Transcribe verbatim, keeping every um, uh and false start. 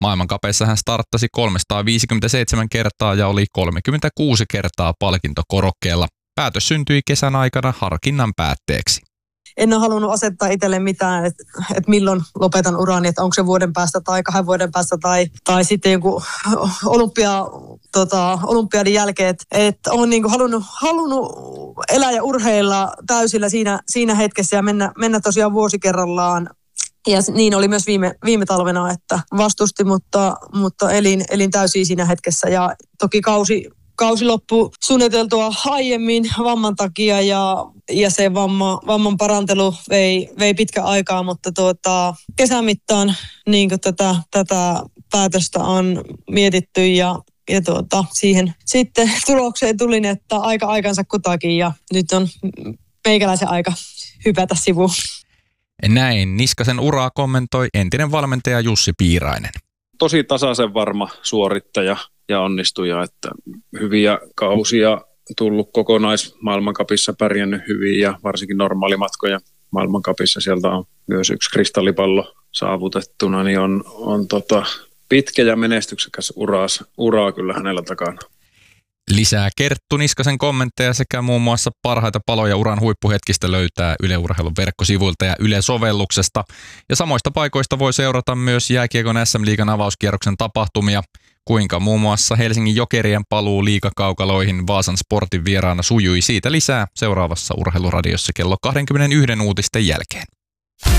Maailmankapeissa hän starttasi kolmesataaviisikymmentäseitsemän kertaa ja oli kolmekymmentäkuusi kertaa palkintokorokkeella. Päätös syntyi kesän aikana harkinnan päätteeksi. En ole halunnut asettaa itselle mitään, että et milloin lopetan urani, että onko se vuoden päästä tai kahden vuoden päästä tai, tai sitten joku olympia, tota, olympiadin jälkeen. Että et olen niinku halunnut, halunnut elää ja urheilla täysillä siinä, siinä hetkessä ja mennä, mennä tosiaan vuosi kerrallaan. Ja niin oli myös viime, viime talvena, että vastusti, mutta, mutta elin, elin täysin siinä hetkessä ja toki kausi... Kausi loppui suunniteltua aiemmin vamman takia ja, ja se vamma, vamman parantelu vei, vei pitkä aikaa, mutta tuota, kesän mittaan niin tätä, tätä päätöstä on mietitty ja, ja tuota, siihen sitten tulokseen tulin, että aika aikansa kutakin ja nyt on meikäläisen aika hypätä sivuun. Näin Niskasen uraa kommentoi entinen valmentaja Jussi Piirainen. Tosi tasaisen varma suorittaja ja onnistuja, että hyviä kausia tullut kokonaismaailmankapissa, pärjännyt hyvin ja varsinkin normaalimatkoja maailmankapissa. Sieltä on myös yksi kristallipallo saavutettuna, niin on, on tota pitkä ja menestyksekäs uras, uraa kyllä hänellä takana. Lisää Kerttu Niskasen kommentteja sekä muun muassa parhaita paloja uran huippuhetkistä löytää Yle Urheilun verkkosivuilta ja Yle-sovelluksesta. Ja samoista paikoista voi seurata myös jääkiekon S M-liigan avauskierroksen tapahtumia, kuinka muun muassa Helsingin Jokerien paluu liigakaukaloihin Vaasan Sportin vieraana sujui. Siitä lisää seuraavassa Urheiluradiossa kello kaksikymmentäyksi uutisten jälkeen.